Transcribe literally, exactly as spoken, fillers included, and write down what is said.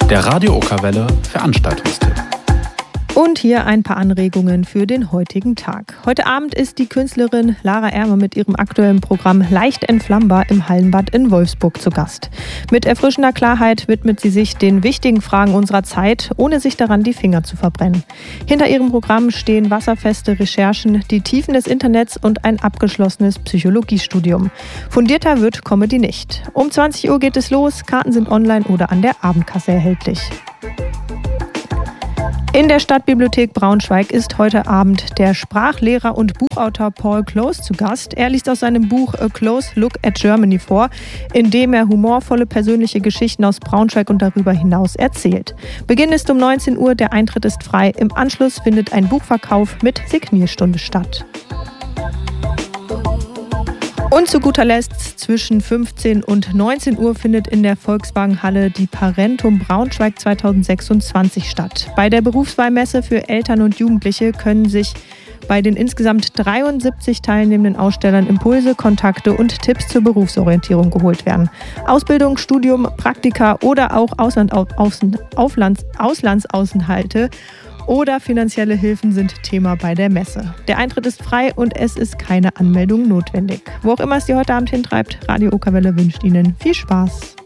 Der Radio Okerwelle Veranstaltungstipp. Und hier ein paar Anregungen für den heutigen Tag. Heute Abend ist die Künstlerin Lara Ermer mit ihrem aktuellen Programm Leicht entflammbar im Hallenbad in Wolfsburg zu Gast. Mit erfrischender Klarheit widmet sie sich den wichtigen Fragen unserer Zeit, ohne sich daran die Finger zu verbrennen. Hinter ihrem Programm stehen wasserfeste Recherchen, die Tiefen des Internets und ein abgeschlossenes Psychologiestudium. Fundierter wird Comedy nicht. Um zwanzig Uhr geht es los, Karten sind online oder an der Abendkasse erhältlich. In der Stadtbibliothek Braunschweig ist heute Abend der Sprachlehrer und Buchautor Paul Close zu Gast. Er liest aus seinem Buch A Close Look at Germany vor, in dem er humorvolle persönliche Geschichten aus Braunschweig und darüber hinaus erzählt. Beginn ist um neunzehn Uhr, der Eintritt ist frei. Im Anschluss findet ein Buchverkauf mit Signierstunde statt. Und zu guter Letzt, zwischen fünfzehn und neunzehn Uhr findet in der Volkswagenhalle die Parentum Braunschweig zweitausendsechsundzwanzig statt. Bei der Berufswahlmesse für Eltern und Jugendliche können sich bei den insgesamt dreiundsiebzig teilnehmenden Ausstellern Impulse, Kontakte und Tipps zur Berufsorientierung geholt werden. Ausbildung, Studium, Praktika oder auch Ausland, Außen, Auflands, Auslandsaufenthalte oder finanzielle Hilfen sind Thema bei der Messe. Der Eintritt ist frei und es ist keine Anmeldung notwendig. Wo auch immer es Sie heute Abend hintreibt, Radio Okerwelle wünscht Ihnen viel Spaß.